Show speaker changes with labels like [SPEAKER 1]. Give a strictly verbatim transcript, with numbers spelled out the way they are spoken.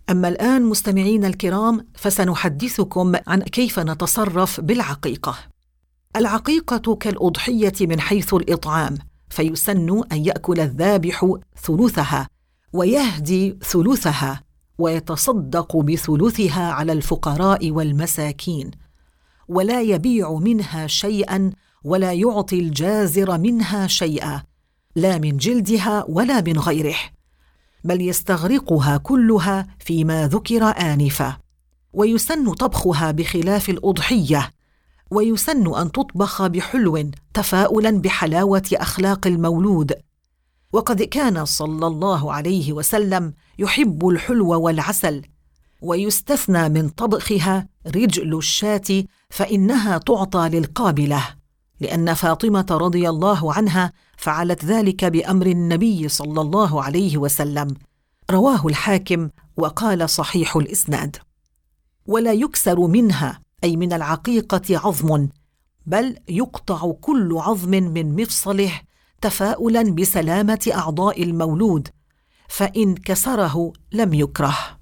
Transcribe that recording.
[SPEAKER 1] أما الآن مستمعين الكرام، فسنحدثكم عن كيف نتصرف بالعقيقة. العقيقة كالأضحية من حيث الإطعام، فيسن أن يأكل الذابح ثلثها ويهدي ثلثها ويتصدق بثلثها على الفقراء والمساكين، ولا يبيع منها شيئا ولا يعطي الجازر منها شيئا، لا من جلدها ولا من غيره، بل يستغرقها كلها فيما ذكر آنفا. ويسن طبخها بخلاف الأضحية، ويسن أن تطبخ بحلو تفاؤلا بحلاوة أخلاق المولود، وقد كان صلى الله عليه وسلم يحب الحلو والعسل. ويستثنى من طبخها رجل الشاة، فإنها تعطى للقابلة، لأن فاطمة رضي الله عنها فعلت ذلك بأمر النبي صلى الله عليه وسلم. رواه الحاكم وقال صحيح الإسناد. ولا يكسر منها، أي من العقيقة، عظم، بل يقطع كل عظم من مفصله تفاؤلا بسلامة أعضاء المولود، فإن كسره لم يكره.